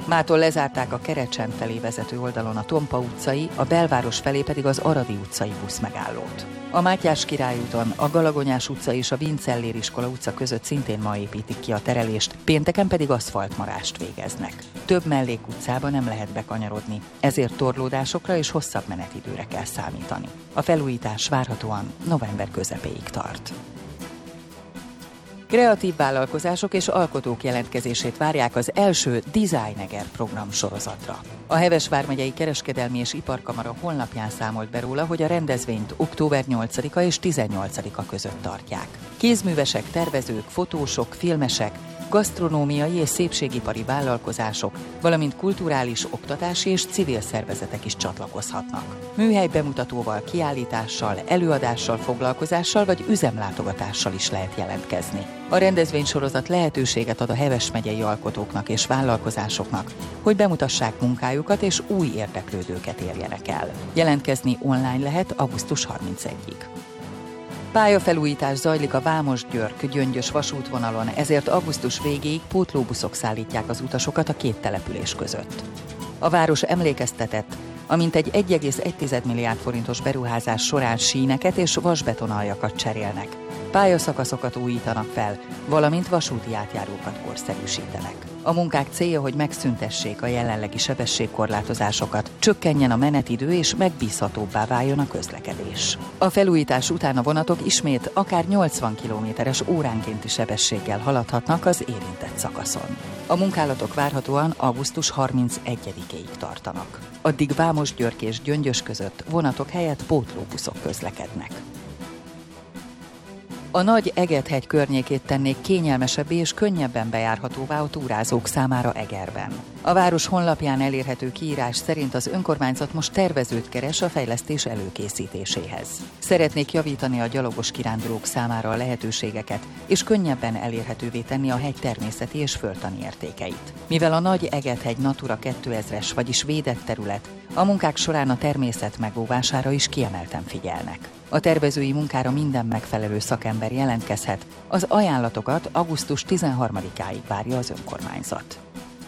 Mától lezárták a Kerecsend felé vezető oldalon a Tompa utcai, a Belváros felé pedig az Aradi utcai buszmegállót. A Mátyás Király úton, a Galagonyás utca és a Vincellér iskola utca között szintén ma építik ki a terelést, pénteken pedig aszfaltmarást végeznek. Több mellékutcába nem lehet bekanyarodni, ezért torlódásokra és hosszabb menetidőre kell számítani. A felújítás várhatóan november közepéig tart. Kreatív vállalkozások és alkotók jelentkezését várják az első Designeger program sorozatra. A Heves vármegyei Kereskedelmi és Iparkamara honlapján számolt be róla, hogy a rendezvényt október 8-a és 18-a között tartják. Kézművesek, tervezők, fotósok, filmesek, gasztronómiai és szépségipari vállalkozások, valamint kulturális, oktatási és civil szervezetek is csatlakozhatnak. Műhely bemutatóval, kiállítással, előadással, foglalkozással vagy üzemlátogatással is lehet jelentkezni. A rendezvénysorozat lehetőséget ad a Heves megyei alkotóknak és vállalkozásoknak, hogy bemutassák munkájukat és új érdeklődőket érjenek el. Jelentkezni online lehet augusztus 31-ig. Pályafelújítás zajlik a Vámos-Györk-Gyöngyös vasútvonalon, ezért augusztus végéig pótlóbuszok szállítják az utasokat a két település között. A város emlékeztetett, amint egy 1,1 milliárd forintos beruházás során síneket és vasbetonaljakat cserélnek, pályaszakaszokat újítanak fel, valamint vasúti átjárókat korszerűsítenek. A munkák célja, hogy megszüntessék a jelenlegi sebességkorlátozásokat, csökkenjen a menetidő és megbízhatóbbá váljon a közlekedés. A felújítás után a vonatok ismét akár 80 km/h óránkénti sebességgel haladhatnak az érintett szakaszon. A munkálatok várhatóan augusztus 31-ig tartanak. Addig Vámos-Györk és Gyöngyös között vonatok helyett pótlóbuszok közlekednek. A Nagy Eget-hegy környékét tennék kényelmesebbé és könnyebben bejárhatóvá a túrázók számára Egerben. A város honlapján elérhető kiírás szerint az önkormányzat most tervezőt keres a fejlesztés előkészítéséhez. Szeretnék javítani a gyalogos kirándulók számára a lehetőségeket, és könnyebben elérhetővé tenni a hegy természeti és földtani értékeit. Mivel a Nagy Eget-hegy Natura 2000-es, vagyis védett terület, a munkák során a természet megóvására is kiemelten figyelnek. A tervezői munkára minden megfelelő szakember jelentkezhet, az ajánlatokat augusztus 13-áig várja az önkormányzat.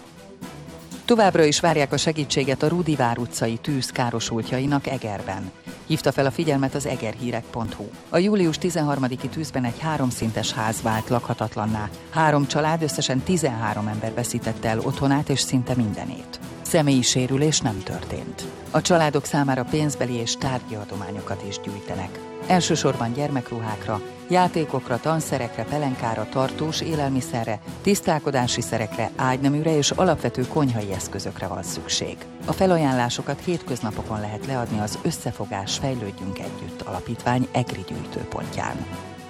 Továbbra is várják a segítséget a Rudivár utcai tűz károsultjainak Egerben. Hívta fel a figyelmet az egerhírek.hu. A július 13-i tűzben egy 3 szintes ház vált lakhatatlanná. 3 család, összesen 13 ember veszítette el otthonát és szinte mindenét. Személyi sérülés nem történt. A családok számára pénzbeli és tárgyi adományokat is gyűjtenek. Elsősorban gyermekruhákra, játékokra, tanszerekre, pelenkára, tartós élelmiszerre, tisztálkodási szerekre, ágyneműre és alapvető konyhai eszközökre van szükség. A felajánlásokat hétköznapokon lehet leadni az Összefogás Fejlődjünk Együtt alapítvány egri gyűjtőpontján.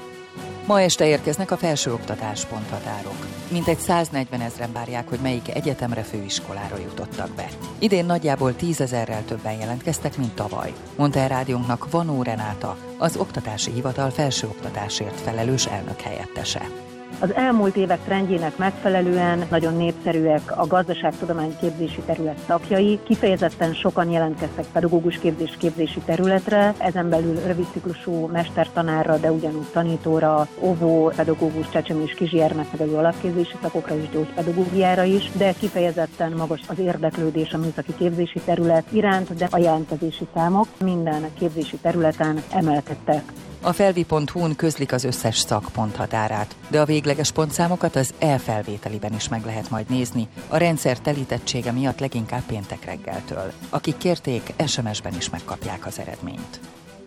Ma este érkeznek a felsőoktatás ponthatárok. Mintegy 140 000 várják, hogy melyik egyetemre, főiskolára jutottak be. Idén nagyjából 10 000-rel többen jelentkeztek, mint tavaly, mondta el rádiónknak Vanó Renáta, az Oktatási Hivatal felsőoktatásért felelős elnök helyettese. Az elmúlt évek trendjének megfelelően nagyon népszerűek a gazdaságtudományi képzési terület szakjai, kifejezetten sokan jelentkeztek pedagógus képzési területre, ezen belül rövidciklusú mestertanárra, de ugyanúgy tanítóra, óvó, pedagógus, csecsemő és kisgyermeknevelő alapképzési szakokra és gyógypedagógiára is, de kifejezetten magas az érdeklődés a műszaki képzési terület iránt, de a jelentkezési számok minden képzési területen emelkedtek. A felvi.hu-n közlik az összes szak ponthatárát, de a végleges pontszámokat az e-felvételiben is meg lehet majd nézni, a rendszer telítettsége miatt leginkább péntek reggeltől. Akik kérték, SMS-ben is megkapják az eredményt.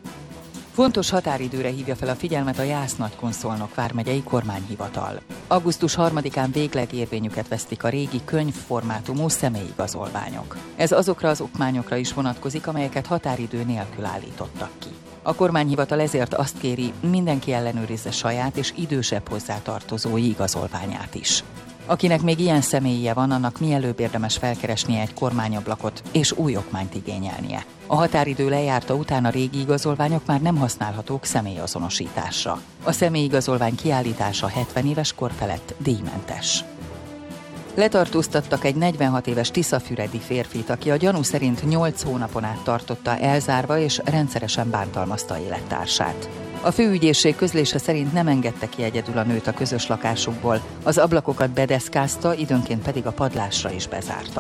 Fontos határidőre hívja fel a figyelmet a Jász-Nagykun-Szolnok vármegyei kormányhivatal. Augusztus 3-án végleg érvényüket vesztik a régi könyvformátumú személyigazolványok. Ez azokra az okmányokra is vonatkozik, amelyeket határidő nélkül állítottak ki. A kormányhivatal ezért azt kéri, mindenki ellenőrizze saját és idősebb hozzátartozói igazolványát is. Akinek még ilyen személyije van, annak mielőbb érdemes felkeresnie egy kormányablakot és új okmányt igényelnie. A határidő lejárta után a régi igazolványok már nem használhatók személyazonosításra. A személyigazolvány kiállítása 70 éves kor felett díjmentes. Letartóztattak egy 46 éves tiszafüredi férfit, aki a gyanú szerint 8 hónapon át tartotta elzárva és rendszeresen bántalmazta élettársát. A főügyészség közlése szerint nem engedte ki egyedül a nőt a közös lakásukból, az ablakokat bedeszkázta, időnként pedig a padlásra is bezárta.